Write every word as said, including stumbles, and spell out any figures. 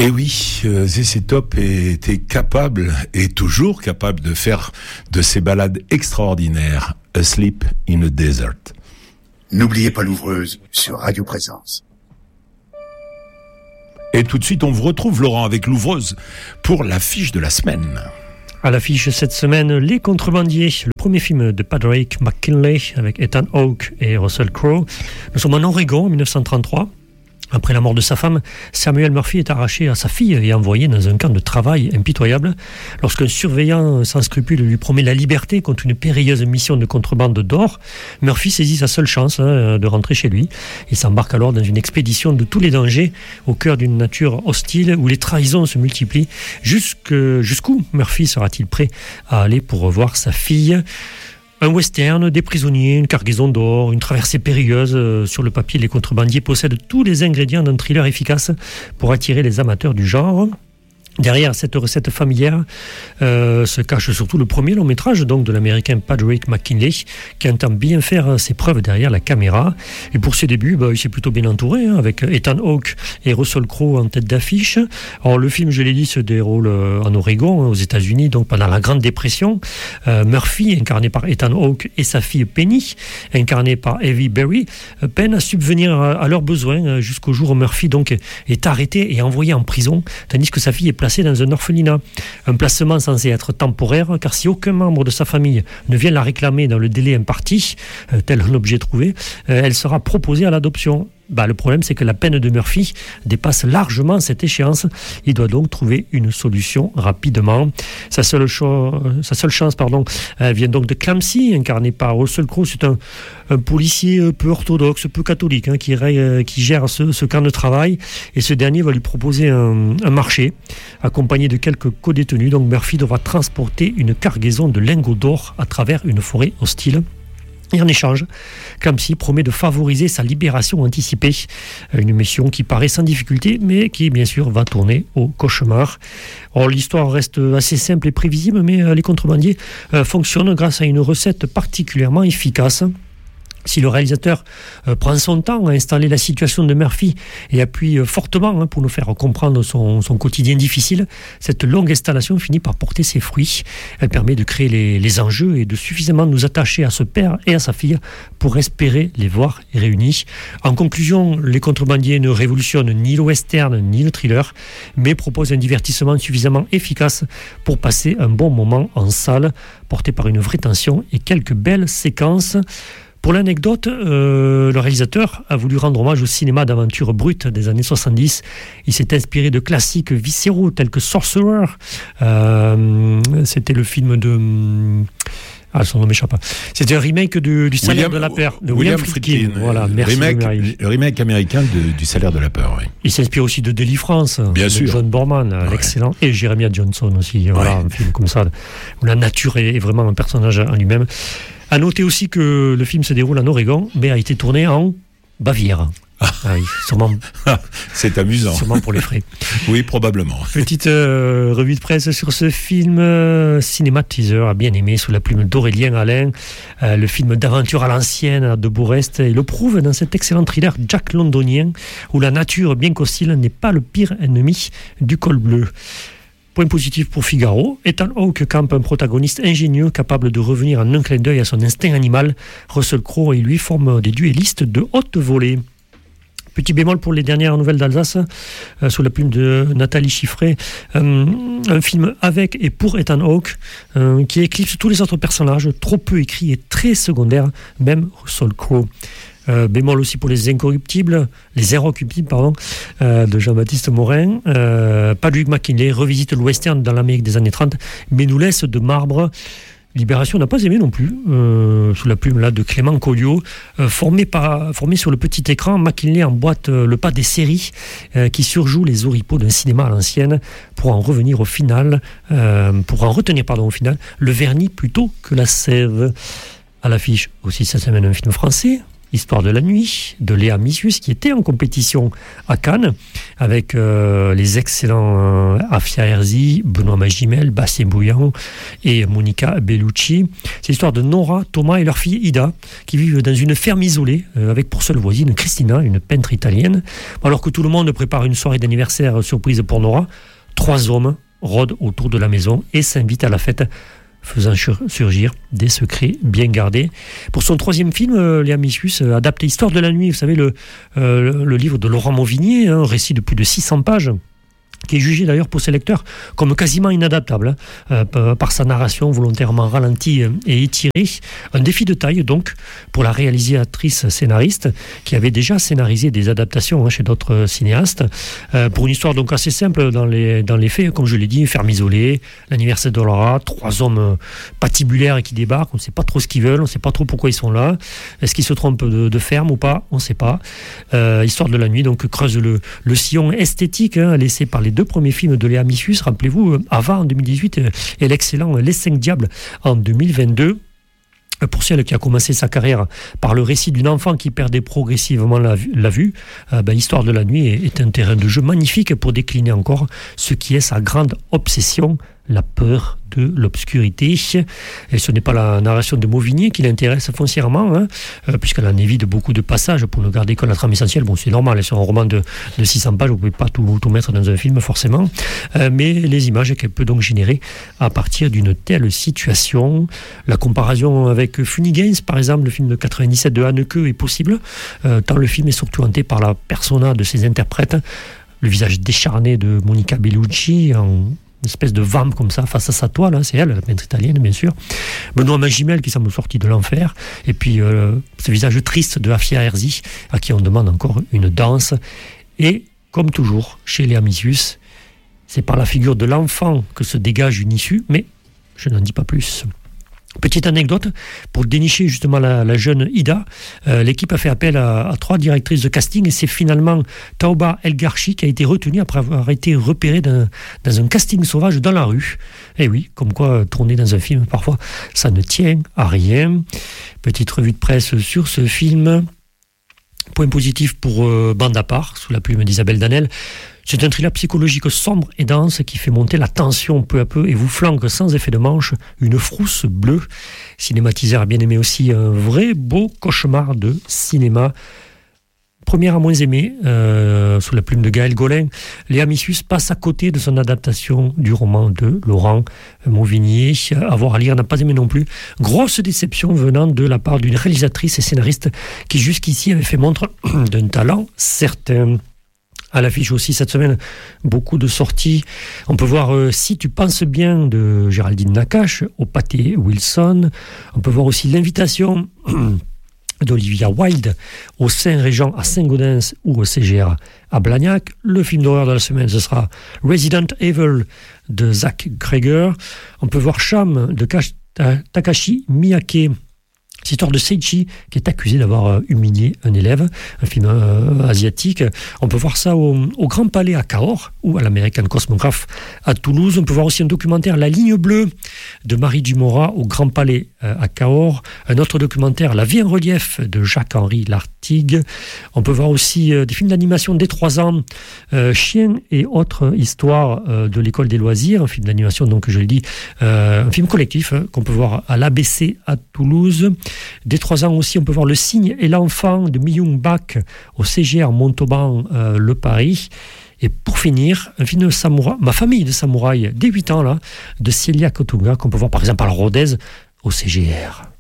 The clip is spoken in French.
Et oui, euh, Z Z Top était capable, et toujours capable, de faire de ces ballades extraordinaires. Asleep in a Desert. N'oubliez pas l'ouvreuse sur Radio Présence. Et tout de suite, on vous retrouve, Laurent, avec l'ouvreuse pour l'affiche de la semaine. À l'affiche cette semaine, Les Contrebandiers, le premier film de Padraig McKinley avec Ethan Hawke et Russell Crowe. Nous sommes en Oregon en dix-neuf cent trente-trois. Après la mort de sa femme, Samuel Murphy est arraché à sa fille et envoyé dans un camp de travail impitoyable. Lorsqu'un surveillant sans scrupule lui promet la liberté contre une périlleuse mission de contrebande d'or, Murphy saisit sa seule chance hein, de rentrer chez lui. Il s'embarque alors dans une expédition de tous les dangers, au cœur d'une nature hostile où les trahisons se multiplient. Jusque, jusqu'où Murphy sera-t-il prêt à aller pour revoir sa fille ? Un western, des prisonniers, une cargaison d'or, une traversée périlleuse. Euh, sur le papier, Les Contrebandiers possèdent tous les ingrédients d'un thriller efficace pour attirer les amateurs du genre. Derrière cette recette familière euh, se cache surtout le premier long métrage donc de l'américain Padraig McKinley, qui entend bien faire ses preuves derrière la caméra. Et pour ses débuts, bah, il s'est plutôt bien entouré, hein, avec Ethan Hawke et Russell Crowe en tête d'affiche. Alors le film, je l'ai dit, se déroule en Oregon, aux États-Unis, donc pendant la Grande Dépression. Euh, Murphy, incarné par Ethan Hawke, et sa fille Penny, incarnée par Evie Berry, peinent à subvenir à leurs besoins jusqu'au jour où Murphy donc est arrêté et envoyé en prison, tandis que sa fille est placée dans un orphelinat. Un placement censé être temporaire, car si aucun membre de sa famille ne vient la réclamer dans le délai imparti, euh, tel un objet trouvé, euh, elle sera proposée à l'adoption. Bah, le problème, c'est que la peine de Murphy dépasse largement cette échéance. Il doit donc trouver une solution rapidement. Sa seule, cho- sa seule chance pardon, euh, vient donc de Clancy, incarné par Russell Crowe. C'est un, un policier peu orthodoxe, peu catholique, hein, qui, euh, qui gère ce, ce camp de travail. Et ce dernier va lui proposer un, un marché, accompagné de quelques co-détenus. Donc Murphy devra transporter une cargaison de lingots d'or à travers une forêt hostile. Et en échange, Clancy promet de favoriser sa libération anticipée. Une mission qui paraît sans difficulté, mais qui, bien sûr, va tourner au cauchemar. Or, l'histoire reste assez simple et prévisible, mais Les Contrebandiers euh, fonctionnent grâce à une recette particulièrement efficace. Si le réalisateur euh, prend son temps à installer la situation de Murphy et appuie euh, fortement hein, pour nous faire comprendre son, son quotidien difficile, cette longue installation finit par porter ses fruits. Elle permet de créer les, les enjeux et de suffisamment nous attacher à ce père et à sa fille pour espérer les voir réunis. En conclusion, Les Contrebandiers ne révolutionnent ni le western ni le thriller, mais proposent un divertissement suffisamment efficace pour passer un bon moment en salle, porté par une vraie tension et quelques belles séquences. Pour l'anecdote, euh, le réalisateur a voulu rendre hommage au cinéma d'aventure brute des années soixante-dix. Il s'est inspiré de classiques viscéraux tels que Sorcerer. Euh, c'était le film de... Ah, son nom m'échappe. C'était un remake de, du Salaire William, de la peur de William, William Friedkin. Friedkin. Voilà, merci. Remake, le remake américain de, du Salaire de la peur. Oui. Il s'inspire aussi de Délivrance, Bien de sûr. John Borman, ouais. L'excellent, et Jeremiah Johnson aussi. Voilà, ouais. Un film comme ça où la nature est, est vraiment un personnage en lui-même. À noter aussi que le film se déroule en Oregon, mais a été tourné en Bavière. Ah oui, sûrement. C'est amusant. Sûrement pour les frais. Oui, probablement. Petite euh, revue de presse sur ce film. Euh, Cinéma Teaser a bien aimé sous la plume d'Aurélien Alain. Euh, le film d'aventure à l'ancienne de Bourrest. Il le prouve dans cet excellent thriller Jack Londonien, où la nature, bien qu'hostile, n'est pas le pire ennemi du col bleu. Point positif pour Figaro, Ethan Hawke campe un protagoniste ingénieux capable de revenir en un clin d'œil à son instinct animal. Russell Crowe et lui forment des duellistes de haute volée. Petit bémol pour les dernières nouvelles d'Alsace, euh, sous la plume de Nathalie Chiffré, euh, un film avec et pour Ethan Hawke, euh, qui éclipse tous les autres personnages, trop peu écrits et très secondaires, même Russell Crowe. Euh, bémol aussi pour les incorruptibles, les inrecuptibles, pardon, euh, de Jean-Baptiste Morin. Euh, Padraig McKinley revisite le western dans l'Amérique des années trente, mais nous laisse de marbre. Libération n'a pas aimé non plus, euh, sous la plume là de Clément Colliot. Euh, formé, par, formé sur le petit écran, McKinley emboîte euh, le pas des séries euh, qui surjouent les oripeaux d'un cinéma à l'ancienne pour en revenir au final, euh, pour en retenir pardon, au final le vernis plutôt que la sève. À l'affiche aussi cette semaine un film français, Histoire de la nuit, de Léa Missius, qui était en compétition à Cannes, avec euh, les excellents euh, Afia Herzi, Benoît Magimel, Bastien Bouillant et Monica Bellucci. C'est l'histoire de Nora, Thomas et leur fille Ida, qui vivent dans une ferme isolée, euh, avec pour seule voisine Christina, une peintre italienne. Alors que tout le monde prépare une soirée d'anniversaire surprise pour Nora, trois hommes rôdent autour de la maison et s'invitent à la fête, faisant surgir des secrets bien gardés. Pour son troisième film, euh, Léa Missius euh, adapte Histoire de la nuit, vous savez, le, euh, le livre de Laurent Mauvignier, un récit de plus de six cents pages, qui est jugé d'ailleurs pour ses lecteurs comme quasiment inadaptable, hein, euh, par sa narration volontairement ralentie et étirée. Un défi de taille donc pour la réalisatrice scénariste qui avait déjà scénarisé des adaptations, hein, chez d'autres cinéastes, euh, pour une histoire donc assez simple dans les, dans les faits, comme je l'ai dit, ferme isolée, l'anniversaire de Laura, trois hommes patibulaires qui débarquent, on ne sait pas trop ce qu'ils veulent, on ne sait pas trop pourquoi ils sont là, est-ce qu'ils se trompent de, de ferme ou pas, on ne sait pas. Euh, Histoire de la nuit donc creuse le, le sillon esthétique, hein, laissé par les deux premiers films de Léa Missius, rappelez-vous, Ava en deux mille dix-huit et l'excellent Les Cinq Diables en deux mille vingt-deux. Pour celle qui a commencé sa carrière par le récit d'une enfant qui perdait progressivement la vue, la vue euh, ben, Histoire de la nuit est, est un terrain de jeu magnifique pour décliner encore ce qui est sa grande obsession, la peur de l'obscurité. Et ce n'est pas la narration de Mauvignier qui l'intéresse foncièrement, hein, euh, puisqu'elle en évite beaucoup de passages pour ne garder que la trame essentielle. Bon, c'est normal, c'est un roman de, de six cents pages, vous ne pouvez pas tout, tout mettre dans un film forcément, euh, mais les images qu'elle peut donc générer à partir d'une telle situation. La comparaison avec Funny Games, par exemple, le film de quatre-vingt-dix-sept de Haneke est possible, euh, tant le film est surtout hanté par la persona de ses interprètes, le visage décharné de Monica Bellucci, en une espèce de vamp comme ça face à sa toile, hein, c'est elle, la peintre italienne bien sûr. Benoît Magimel qui semble sorti de l'enfer, et puis euh, ce visage triste de Afia Herzi à qui on demande encore une danse. Et comme toujours chez Léa Missius, c'est par la figure de l'enfant que se dégage une issue, mais je n'en dis pas plus. Petite anecdote, pour dénicher justement la, la jeune Ida, euh, l'équipe a fait appel à, à trois directrices de casting et c'est finalement Tauba El-Garchi qui a été retenue après avoir été repérée dans, dans un casting sauvage dans la rue. Et oui, comme quoi tourner dans un film, parfois, ça ne tient à rien. Petite revue de presse sur ce film. Point positif pour euh, Bande à part, sous la plume d'Isabelle Danel. C'est un thriller psychologique sombre et dense qui fait monter la tension peu à peu et vous flanque sans effet de manche une frousse bleue. Cinématiseur a bien aimé aussi un vrai beau cauchemar de cinéma. Première à moins aimée, euh, sous la plume de Gaël Golin, Léa Missius passe à côté de son adaptation du roman de Laurent Mauvignier. Avoir à lire, n'a pas aimé non plus. Grosse déception venant de la part d'une réalisatrice et scénariste qui jusqu'ici avait fait montre d'un talent certain. À l'affiche aussi cette semaine, beaucoup de sorties. On peut voir euh, Si tu penses bien de Géraldine Nakache au Pâté Wilson. On peut voir aussi L'invitation d'Olivia Wilde au Saint-Régent à Saint-Gaudens ou au C G R à Blagnac. Le film d'horreur de la semaine, ce sera Resident Evil de Zach Cregger. On peut voir Cham de Takashi Miike. C'est l'histoire de Seichi qui est accusé d'avoir humilié un élève, un film euh, asiatique. On peut voir ça au, au Grand Palais à Cahors ou à l'American Cosmograph à Toulouse. On peut voir aussi un documentaire La Ligne Bleue de Marie Dumora au Grand Palais euh, à Cahors. Un autre documentaire La Vie en relief de Jacques-Henri Lartigue. On peut voir aussi euh, des films d'animation dès trois ans, euh, Chiens et autres histoires euh, de l'école des loisirs, un film d'animation donc je le dis, euh, un film collectif hein, qu'on peut voir à l'A B C à Toulouse. Dès trois ans aussi, on peut voir Le Cygne et l'Enfant de Myung Bak au C G R Montauban, euh, Le Paris. Et pour finir, un film de samouraï, Ma famille de samouraï, dès huit ans, là, de Célia Kotunga, qu'on peut voir par exemple à la Rodez au C G R.